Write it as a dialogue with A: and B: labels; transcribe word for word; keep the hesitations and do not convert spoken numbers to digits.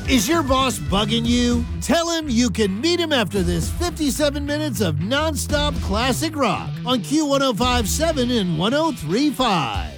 A: Is your boss bugging you? Tell him you can meet him after this fifty-seven minutes of nonstop classic rock on Q one oh five point seven and one oh three point five.